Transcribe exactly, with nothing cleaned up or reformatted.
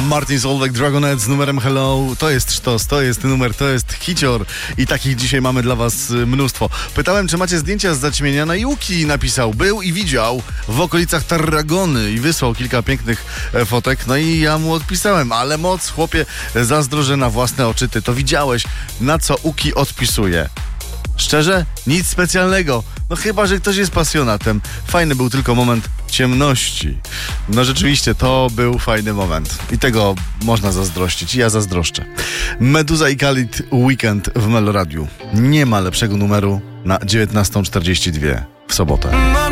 Martin Solveig, Dragonet z numerem Hello. To jest sztos, to jest numer, to jest hicior. I takich dzisiaj mamy dla was mnóstwo. Pytałem, czy macie zdjęcia z zaćmienia. No i Łuki napisał, był i widział w okolicach Tarragony i wysłał kilka pięknych fotek. No i ja mu odpisałem, ale moc, chłopie, zazdro, że na własne oczy ty to widziałeś. Na co Łuki odpisuje? Szczerze? Nic specjalnego. No chyba, że ktoś jest pasjonatem. Fajny był tylko moment ciemności. No rzeczywiście, to był fajny moment. I tego można zazdrościć. I ja zazdroszczę. Meduza i Khalid Weekend w Meloradiu. Nie ma lepszego numeru na dziewiętnastą czterdzieści dwa w sobotę.